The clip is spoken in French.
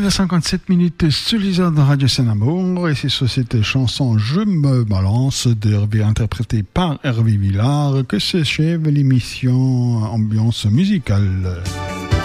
57 minutes sur les heures de Radio Saint-Amour et c'est sur cette chanson Je me balance d'Hervé interprétée par Hervé Villard que s'achève l'émission Ambiance musicale.